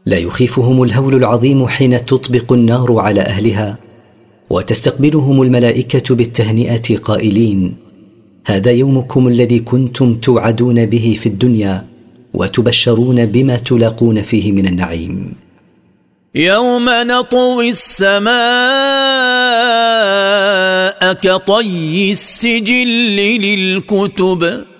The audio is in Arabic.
لا يخيفهم الهول العظيم حين تطبق النار على أهلها وتستقبلهم الملائكة بالتهنئة قائلين: هذا يومكم الذي كنتم توعدون به في الدنيا وتبشرون بما تلاقون فيه من النعيم. يوم نطوي السماء كطي السجل للكتب